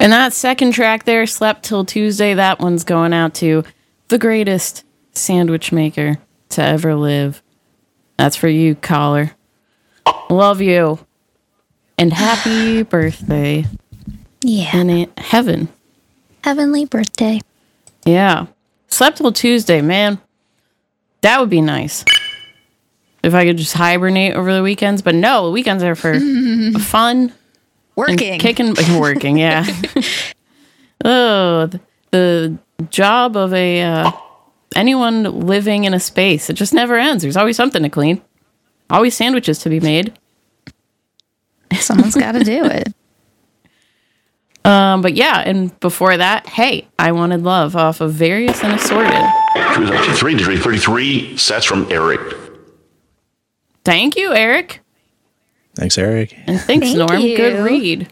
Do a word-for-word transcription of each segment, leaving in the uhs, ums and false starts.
And that second track there, Slept Till Tuesday, that one's going out to the greatest sandwich maker to ever live. That's for you, caller. Love you. And happy birthday. Yeah. In heaven. Heavenly birthday. Yeah. Slept Till Tuesday, man. That would be nice. If I could just hibernate over the weekends. But no, the weekends are for fun. Working. Kicking, working, yeah. Oh, the, the job of a uh, anyone living in a space. It just never ends. There's always something to clean. Always sandwiches to be made. Someone's got to do it. Um, but yeah, and before that, Hey, I Wanted Love off of Various and Assorted. three thirty-three sets from Eric. Thank you, Eric. Thanks, Eric. And thanks, Thank Norm. you. Good read.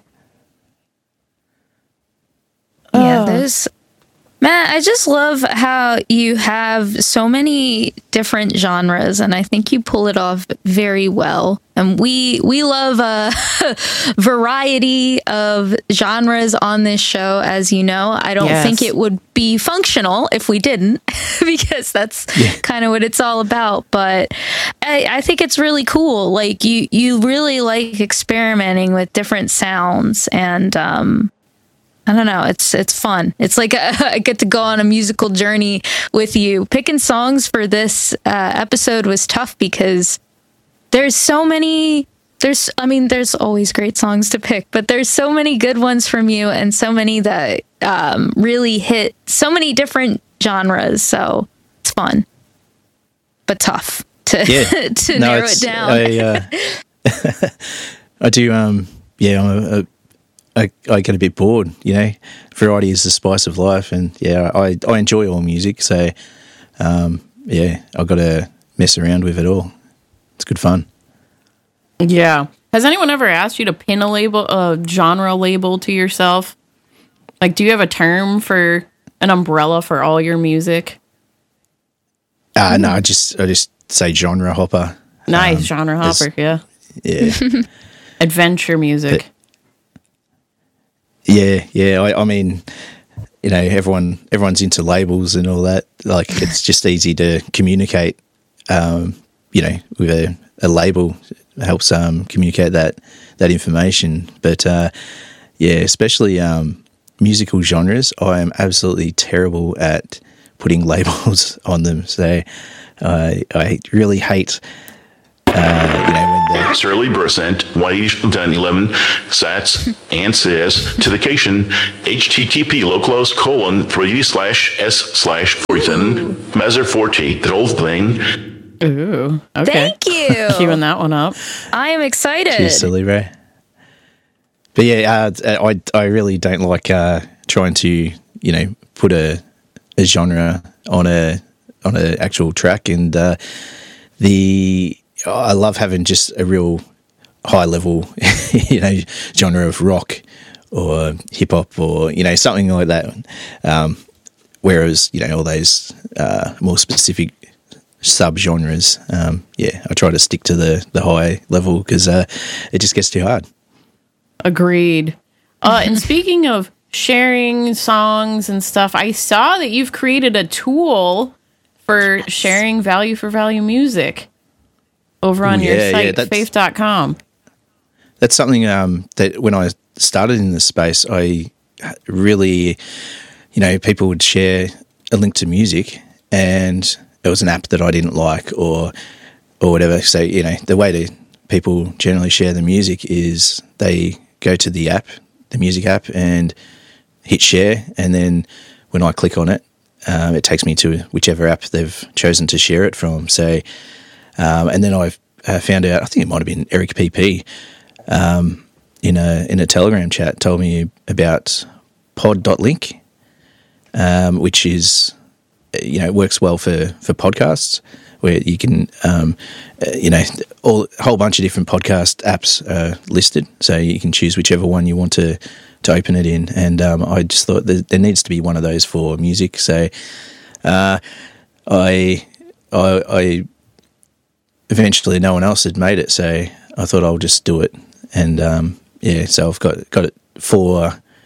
Yeah, Oh. there's Matt, I just love how you have so many different genres, and I think you pull it off very well. And we we love a variety of genres on this show, as you know. I don't Yes. think it would be functional if we didn't, because that's Yeah. kind of what it's all about. But I, I think it's really cool. Like you, you really like experimenting with different sounds, and um, I don't know. It's it's fun. It's like a, I get to go on a musical journey with you. Picking songs for this uh, episode was tough because there's so many. There's, I mean, there's always great songs to pick, but there's so many good ones from you, and so many that um, really hit so many different genres. So it's fun, but tough to Yeah. to No, narrow it it's- down. I, uh, I do, um, yeah, I'm a, a, I, I get a bit bored, you know. Variety is the spice of life, and yeah, I, I enjoy all music, so um, yeah, I've got to mess around with it all. It's good fun. Yeah. Has anyone ever asked you to pin a label, a genre label to yourself? Like, do you have a term for an umbrella for all your music? Uh, no, I just I just say genre hopper. Nice, Um, genre there's- hopper, yeah. Yeah, Adventure music. yeah, yeah. I, I mean, you know, everyone everyone's into labels and all that. Like, it's just easy to communicate. Um, you know, with a, a label it helps um, communicate that that information. But uh, yeah, especially um, musical genres, I am absolutely terrible at putting labels on them. So I I really hate. Uh, you know, when the Surly percent one eighty done eleven sats and says to the cation http localhost colon three slash s slash forty-seven measure forty the old thing. Ooh, okay. Thank you. Keeping that one up. I am excited. Cheers, silly Ray. But yeah, uh, I I really don't like uh, trying to you know put a, a genre on a on an actual track, and uh, the I love having just a real high level you know genre of rock or hip hop or you know something like that. Um, whereas you know all those uh, more specific sub-genres, um, yeah, I try to stick to the, the high level because uh, it just gets too hard. Agreed. Uh, and speaking of sharing songs and stuff, I saw that you've created a tool for sharing value for value music over on Ooh, your yeah, yeah, site, that's- faith dot com. That's something um, that when I started in this space, I really, you know, people would share a link to music and it was an app that I didn't like or or whatever. So, you know, the way that people generally share the music is they go to the app, the music app, and hit share. And then when I click on it, um, it takes me to whichever app they've chosen to share it from. So, um, and then I've uh, found out, I think it might have been Eric P P, um, in a in a Telegram chat, told me about pod dot link, um, which is, you know, works well for, for podcasts where you can, um, uh, you know, all, a whole bunch of different podcast apps are listed. So you can choose whichever one you want to, to open it in. And um, I just thought that there needs to be one of those for music. So uh, I, I, I eventually no one else had made it. So I thought I'll just do it. And um, yeah, so I've got, got it for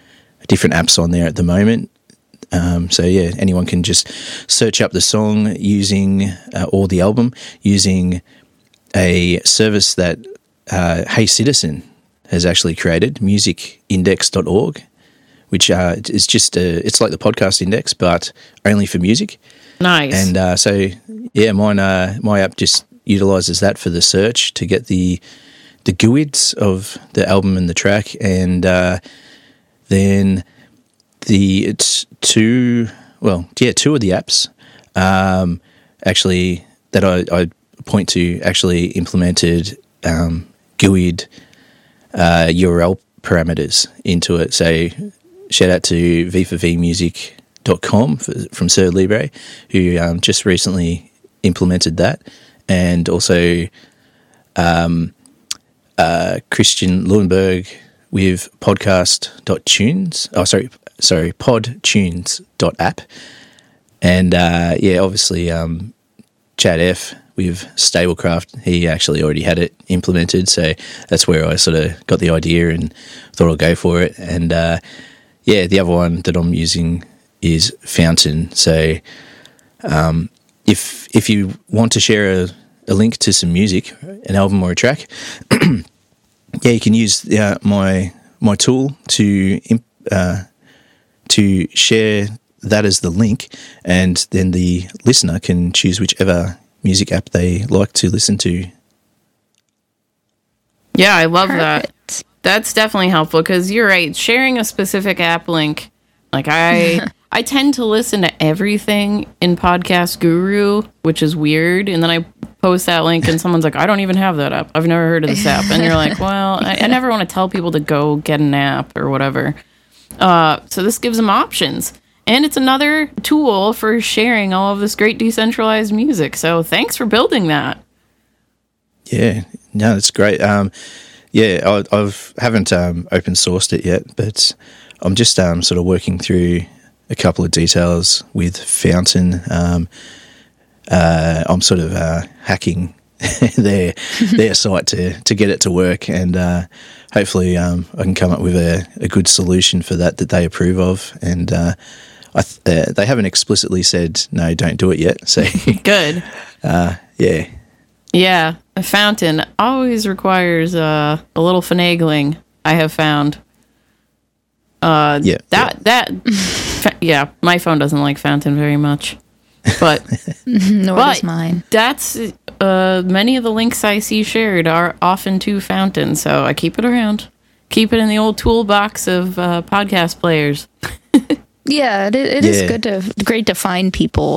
different apps on there at the moment. Um, so yeah, anyone can just search up the song using uh, or the album using a service that uh, Hey Citizen has actually created, music index dot org, which uh, is just a, it's like the podcast index, but only for music. Nice. And uh, so, yeah, mine, uh, my app just utilizes that for the search to get the the G U I Ds of the album and the track, and uh, then the it's two, well, yeah, two of the apps um, actually that I, I point to actually implemented um, G U I D uh, U R L parameters into it. So shout out to v four v music dot com from Sir Libre, who um, just recently implemented that, and also um, uh, Christian Leuenberg with podcast.tunes. Oh, sorry, sorry, podtunes.app. And uh, yeah, obviously um, Chad F with Stablecraft, he actually already had it implemented. So that's where I sort of got the idea and thought I'll go for it. And uh, yeah, the other one that I'm using is Fountain. So um, if if you want to share a, a link to some music, an album or a track, yeah, you can use uh, my my tool to uh, to share that as the link, and then the listener can choose whichever music app they like to listen to. Yeah, I love Perfect. that. That's definitely helpful because you're right. Sharing a specific app link, like I, I tend to listen to everything in Podcast Guru, which is weird. And then I post that link, and someone's like, "I don't even have that app. I've never heard of this app." And you're like, "Well, I, I never want to tell people to go get an app or whatever." Uh, so this gives them options. And it's another tool for sharing all of this great decentralized music. So thanks for building that. Yeah, no, that's great. Um, yeah, I I've, haven't um, open sourced it yet, but I'm just um, sort of working through a couple of details with Fountain. Um, uh, I'm sort of uh, hacking their their site to, to get it to work, and uh, hopefully um, I can come up with a, a good solution for that that they approve of. And uh, I th- uh, they haven't explicitly said no, don't do it yet. So Good. uh, yeah. Yeah, a Fountain always requires uh, a little finagling, I have found. Uh, Yeah, that, that, fa- yeah, my phone doesn't like Fountain very much. But Nor But- does mine. that's, uh, many of the links I see shared are often to Fountain, so I keep it around. Keep it in the old toolbox of uh, podcast players. Yeah, it, it is Yeah. good to great to find people